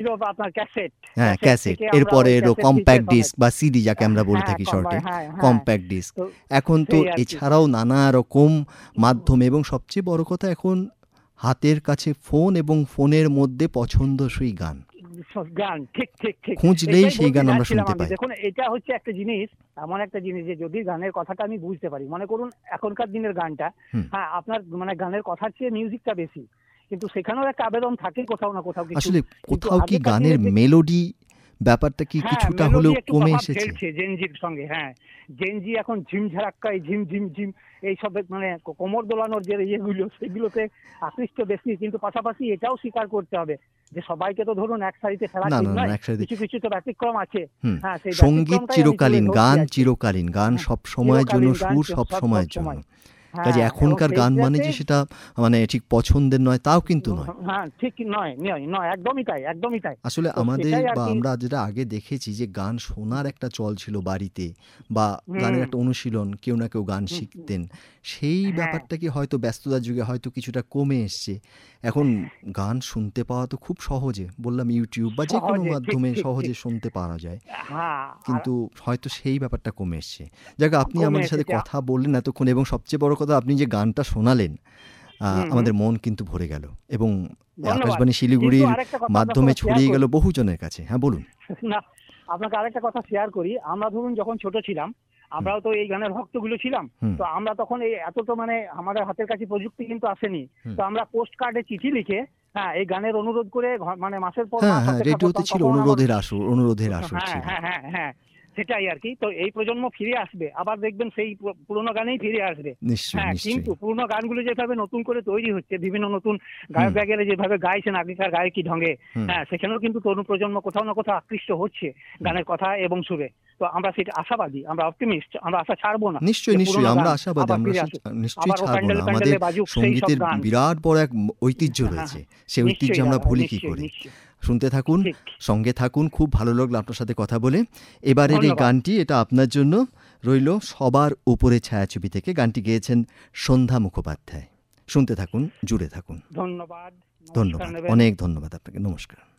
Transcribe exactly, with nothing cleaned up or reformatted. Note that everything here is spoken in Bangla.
ছিল আপনার ক্যাসেট, হ্যাঁ ক্যাসেট ক্যাসেট, থেকে আমরা এরপরে ওই এলো ক্যাসেট কম্প্যাক্ট থেকে ডিস্ক বা সিডি যাকে আমরা বলে হ্যাঁ থাকি কম্বা শর্টে, হ্যাঁ হ্যাঁ কম্প্যাক্ট ডিস্ক। তো এখন তো সেই আর কি এছাড়াও নানা রকম মাধ্যমে, এবং সবচেয়ে বড় কথা এখন হাতের কাছে ফোন এবং ফোনের মধ্যে পছন্দসই গান, গান ঠিক ঠিক ঠিক খুঁজলেই এটাই সেই বলতে গান আমরা যাচ্ছিলাম শুনতে আমি। পাই। দেখুন এটা হচ্ছে একটা জিনিস, এমন একটা জিনিস যে যদি গানের কথাটা আমি বুঝতে পারি, মনে করুন এখনকার দিনের গানটা, হুম। হ্যাঁ আপনার মানে গানের কথার চেয়ে মিউজিকটা বেশি, কিন্তু সেখানেও একটা আবেদন থাকে কোথাও না কোথাও কিছু। আসলে কিন্তু কোথাও কি আগেকার গানের দিনের যে মেলোডি ব্যাপারটা কি হ্যাঁ কিছুটা মেলোডি হলেও একটু কমে প্রভাব এসেছে? ফেলছে জেনজির সঙ্গে। হ্যাঁ জেনজি এখন ঝিমঝারাক্কাই ঝিম ঝিম ঝিম এইসব মানে কো- কোমর দোলানোর যে ইয়েগুলো সেগুলোতে আকৃষ্ট বেশি, কিন্তু পাশাপাশি এটাও স্বীকার করতে হবে যে সবাইকে তো ধরুন এক সারিতে ফেলা না ঠিক না না নয়, একসাথে। কিছু কিছু তো ব্যতিক্রম আছে। হুম। হ্যাঁ সেই সঙ্গীত ব্যতিক্রমটাই আমি তুলে চিরকালীন, ধরছি গান আর কি। চিরকালীন, গান হ্যাঁ, সব সময়ের জন্য, চিরকালীন গান সুর সব সব সব সময়ের জন্য। সময়। কাজে হ্যাঁ এবং এখনকার গান মানে যে সেইটাতে সেটা মানে ঠিক পছন্দের নয় তাও কিন্তু নয়। হ্যাঁ ঠিক নয় নয় নয় একদমই তাই একদমই তাই। আসলে তো আমাদের সেটাই আর বা কি। আমরা যেটা আগে দেখেছি যে গান শোনার একটা চল ছিল বাড়িতে, বা গানের হুম একটা অনুশীলন, কেউ না কেউ গান হুম, হুম, শিখতেন, সেই হ্যাঁ ব্যাপারটা কি হয়তো ব্যস্ততার যুগে হয়তো কিছুটা কমে এসছে। এখন গান শুনতে পাওয়া তো খুব সহজে, বললাম ইউটিউব বা যে কোনো সহজে ঠিক মাধ্যমে ঠিক ঠিক। সহজে শুনতে পাওয়া যায়, হ্যাঁ আর কিন্তু হয়তো সেই ব্যাপারটা কমে এসছে। যাক আপনি কমে আমাদের সাথে এসেছে। কথা বললেন এতক্ষণ, এবং সবচেয়ে বড় কথা আপনি যে গানটা শোনালেন, আহ, হুম হুম আমাদের মন কিন্তু ভরে গেল, এবং ধন্যবাদ। আকাশবাণী কিন্তু শিলিগুড়ির আরেকটা কথা আপনার মাধ্যমে সঙ্গে শেয়ার ছড়িয়ে গেল করি। বহুজনের কাছে। হ্যাঁ বলুন। না আপনাকে আরেকটা কথা শেয়ার করি। আমরা ধরুন যখন ছোট ছিলাম হুম আমরাও তো এই গানের ভক্তগুলো ছিলাম। হুম তো আমরা তখন এই এত তো মানে আমাদের হাতের কাছে প্রযুক্তি কিন্তু আসেনি। হুম। তো আমরা পোস্ট কার্ডে চিঠি লিখে হ্যাঁ এই গানের অনুরোধ করে ঘ- মানে মাসের পর হ্যাঁ মাস হ্যাঁ, অপেক্ষা রেডিওতে করতাম ছিল কখন আমার অনুরোধের আসর, অনুরোধের আসর হ্যাঁ ছিল। হ্যাঁ হ্যাঁ হ্যাঁ সেটাই আর কি। তো এই প্রজন্ম ফিরে আসবে আবার দেখবেন সেই পু- পুরোনো গানেই ফিরে আসবে। নিশ্চয়ই হ্যাঁ নিশ্চয়ই। কিন্তু পুরোনো গানগুলো যেভাবে নতুন করে তৈরি হচ্ছে বিভিন্ন নতুন হুম গায়ক গায়িকারা যেভাবে গাইছেন আগেকার গায়কী ঢঙ্গে, হুম হ্যাঁ সেখানেও কিন্তু তরুণ প্রজন্ম কোথাও না কোথাও আকৃষ্ট হচ্ছে হুম। গানের কথা এবং সুরে। তো আমরা সেটা আশাবাদী, আমরা অপটিমিস্ট, আমরা আশা ছাড়বো না নিশ্চয়ই যে নিশ্চয়ই পুরোনো আমরা গান আশাবাদী, আবার আমরা ফিরে সে আসুক, নিশ্চয়ই আবার ও ছাড়বো না। প্যান্ডেলে আমাদের প্যান্ডেলে বাজুক সেই সব সঙ্গীতের গান। বিরাট বড় এক ম- ঐতিহ্য হ্যাঁ রয়েছে, হ্যাঁ সেই ঐতিহ্য নিশ্চয়ই আমরা দাদা ভুলি কি নিশ্চয়ই করে। নিশ্চয়ই শুনতে থাকুন, ঠিক। সঙ্গে থাকুন, খুব ভালো লাগলো আপনার সাথে কথা বলে। এবারের এই ধন্যবাদ গানটি এটা আপনার জন্য রইল, সবার উপরে ছায়াছবি থেকে। গানটি গেয়েছেন সন্ধ্যা মুখোপাধ্যায়। শুনতে থাকুন, জুড়ে থাকুন। ধন্যবাদ নমস্কার ধন্যবাদ, নেবেন। অনেক ধন্যবাদ আপনাকে, নমস্কার।